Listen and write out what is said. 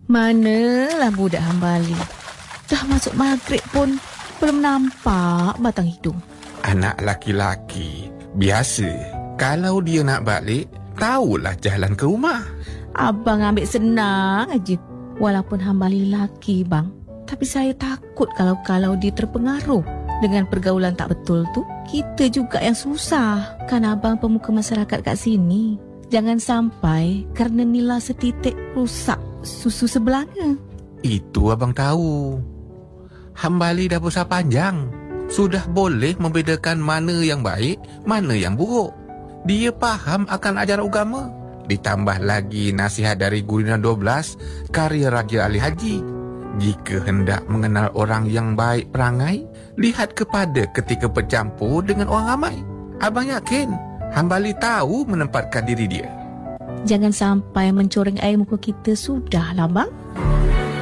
Manalah budak Hambali. Dah masuk maghrib pun belum nampak batang hidung. Anak laki-laki biasa. Kalau dia nak balik, tahulah jalan ke rumah. Abang ambil senang aja. Walaupun Hambali laki bang, tapi saya takut kalau dia terpengaruh dengan pergaulan tak betul tu. Kita juga yang susah. Kan abang pemuka masyarakat kat sini. Jangan sampai kerana nila setitik rusak susu sebelanga. Itu abang tahu. Hambali dah besar panjang. Sudah boleh membedakan mana yang baik, mana yang buruk. Dia faham akan ajaran agama. Ditambah lagi nasihat dari Gurina 12, karya Raja Ali Haji. Jika hendak mengenal orang yang baik perangai, lihat kepada ketika bercampur dengan orang ramai. Abang yakin Hambali tahu menempatkan diri dia. Jangan sampai mencoreng air muka kita, sudahlah bang.